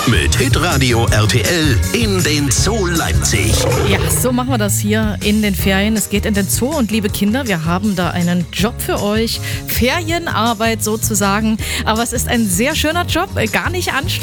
Mit Hitradio RTL in den Zoo Leipzig. Ja, so machen wir das hier in den Ferien. Es geht in den Zoo und liebe Kinder, wir haben da einen Job für euch. Ferienarbeit sozusagen. Aber es ist ein sehr schöner Job, gar nicht anstrengend.